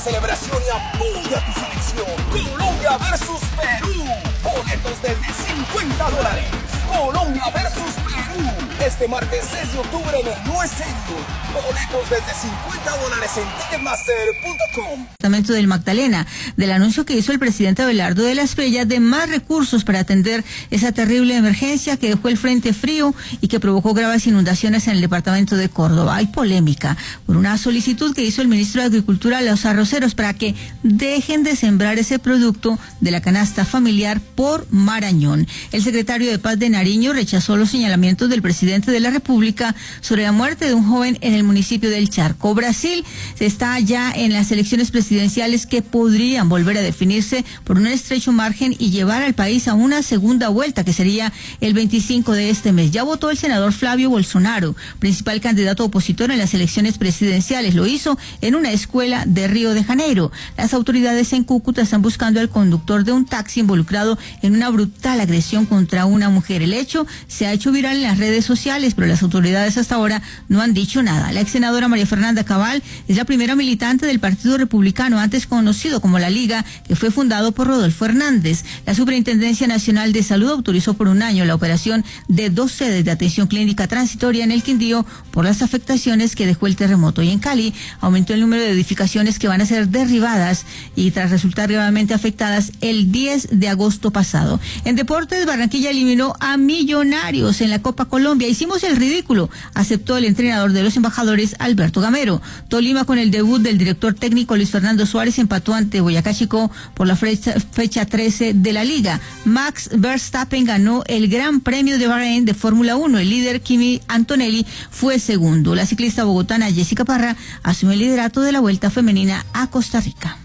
celebración y apoya a tu selección. Colombia versus Perú. Boletos desde $50. Colombia versus Perú. Este martes 6 de octubre en el No Es Serio. Boletos desde $50 en Ticketmaster.com. Departamento del Magdalena, del anuncio que hizo el presidente Abelardo de la Espriella de más recursos para atender esa terrible emergencia que dejó el frente frío y que provocó graves inundaciones en el departamento de Córdoba. Hay polémica por una solicitud que hizo el ministro de Agricultura a los arroceros para que dejen de sembrar ese producto de la canasta familiar por Marañón. El secretario de Paz de Nariño rechazó los señalamientos del presidente de la República sobre la muerte de un joven en el municipio del Charco. Brasil está ya en las elecciones presidenciales que podrían volver a definirse por un estrecho margen y llevar al país a una segunda vuelta, que sería el 25 de este mes. Ya votó el senador Flavio Bolsonaro, principal candidato opositor en las elecciones presidenciales. Lo hizo en una escuela de Río de Janeiro. Las autoridades en Cúcuta están buscando al conductor de un taxi involucrado en una brutal agresión contra una mujer. El hecho se ha hecho viral en las redes sociales, pero las autoridades hasta ahora no han dicho nada. La ex senadora María Fernanda Cabal es la primera militante del Partido Republicano, antes conocido como La Liga, que fue fundado por Rodolfo Hernández. La Superintendencia Nacional de Salud autorizó por un año la operación de 2 sedes de atención clínica transitoria en el Quindío por las afectaciones que dejó el terremoto. Y en Cali aumentó el número de edificaciones que van a ser derribadas y tras resultar gravemente afectadas el 10 de agosto pasado. En deportes, Barranquilla eliminó a Millonarios en la Copa Colombia. Hicimos el ridículo, aceptó el entrenador de los embajadores, Alberto Gamero. Tolima, con el debut del director técnico Luis Fernando Suárez, empató ante Boyacá Chicó por la fecha 13 de la liga. Max Verstappen ganó el Gran Premio de Bahrein de Fórmula 1. El líder Kimi Antonelli fue segundo. La ciclista bogotana Jessica Parra asumió el liderato de la Vuelta Femenina a Costa Rica.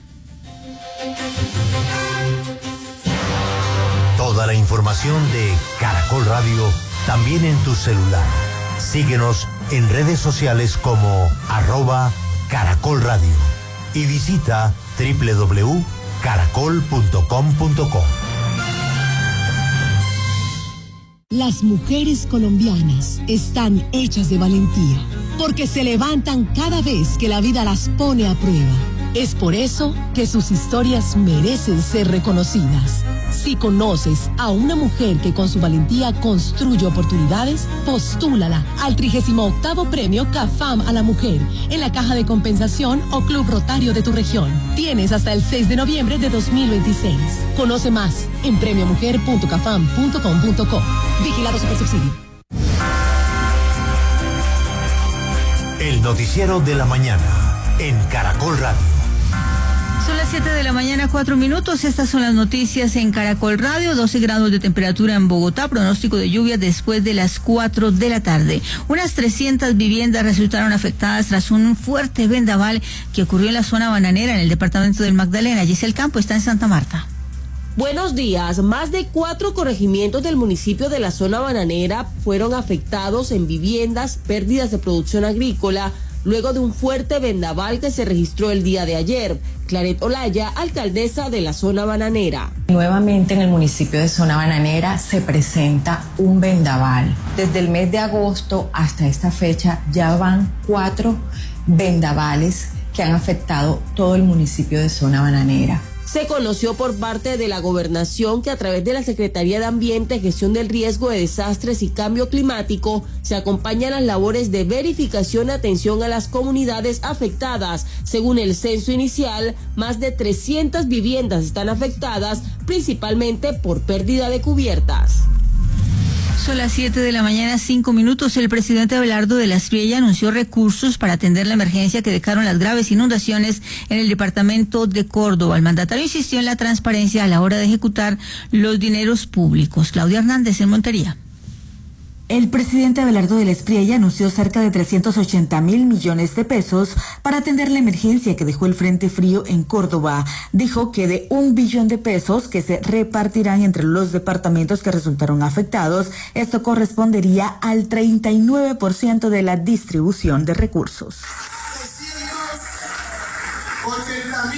Toda la información de Caracol Radio también en tu celular. Síguenos en redes sociales como @Caracol Radio y visita www.caracol.com.co. Las mujeres colombianas están hechas de valentía, porque se levantan cada vez que la vida las pone a prueba. Es por eso que sus historias merecen ser reconocidas. Si conoces a una mujer que con su valentía construye oportunidades, postúlala al 38º Premio CAFAM a la Mujer en la Caja de Compensación o Club Rotario de tu región. Tienes hasta el 6 de noviembre de 2026. Conoce más en premiomujer.cafam.com.co. Vigilado Supersubsidio. El noticiero de la mañana en Caracol Radio. Son las 7 de la mañana, 4 minutos. Estas son las noticias en Caracol Radio. 12 grados de temperatura en Bogotá. Pronóstico de lluvia después de las 4 de la tarde. Unas 300 viviendas resultaron afectadas tras un fuerte vendaval que ocurrió en la zona bananera en el departamento del Magdalena. Giselle Campo está en Santa Marta. Buenos días. Más de 4 corregimientos del municipio de la zona bananera fueron afectados en viviendas, pérdidas de producción agrícola, luego de un fuerte vendaval que se registró el día de ayer. Claret Olaya, alcaldesa de la zona bananera. Nuevamente en el municipio de zona bananera se presenta un vendaval. Desde el mes de agosto hasta esta fecha ya van 4 vendavales que han afectado todo el municipio de zona bananera. Se conoció por parte de la Gobernación que a través de la Secretaría de Ambiente, Gestión del Riesgo de Desastres y Cambio Climático se acompañan las labores de verificación y atención a las comunidades afectadas. Según el censo inicial, más de 300 viviendas están afectadas, principalmente por pérdida de cubiertas. Son las 7 de la mañana, 5 minutos. El presidente Abelardo de la Espriella anunció recursos para atender la emergencia que dejaron las graves inundaciones en el departamento de Córdoba. El mandatario insistió en la transparencia a la hora de ejecutar los dineros públicos. Claudia Hernández en Montería. El presidente Abelardo de la Espriella anunció cerca de 380.000 millones de pesos para atender la emergencia que dejó el frente frío en Córdoba. Dijo que de 1 billón de pesos que se repartirán entre los departamentos que resultaron afectados, esto correspondería al 39% de la distribución de recursos.